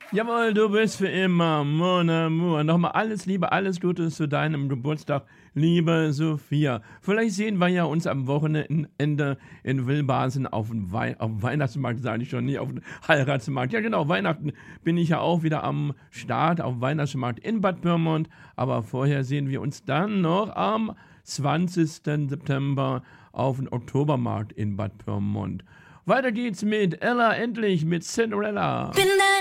Jawohl, du bist für immer mon amour. Nochmal alles Liebe, alles Gute zu deinem Geburtstag, liebe Sophia. Vielleicht sehen wir ja uns am Wochenende in Wilbasen auf dem Weihnachtsmarkt, sage ich schon, nicht auf dem Heiratsmarkt. Ja genau, Weihnachten bin ich ja auch wieder am Start auf dem Weihnachtsmarkt in Bad Pyrmont. Aber vorher sehen wir uns dann noch am 20. September auf dem Oktobermarkt in Bad Pyrmont. Weiter geht's mit Ella endlich mit Cinderella.